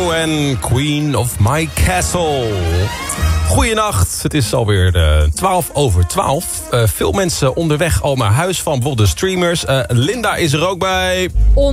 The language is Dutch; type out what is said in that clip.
Lizzo en Queen of My Castle. Goeienacht, het is alweer 12:12. Veel mensen onderweg al naar huis van bijvoorbeeld de streamers. Linda is er ook bij.